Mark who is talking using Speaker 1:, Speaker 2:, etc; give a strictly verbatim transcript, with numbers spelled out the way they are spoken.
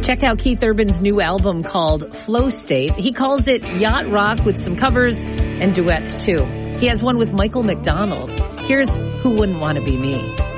Speaker 1: Check out Keith Urban's new album called Flow State. He calls it yacht rock with some covers and duets too. He has one with Michael McDonald. Here's Who Wouldn't Want to Be Me.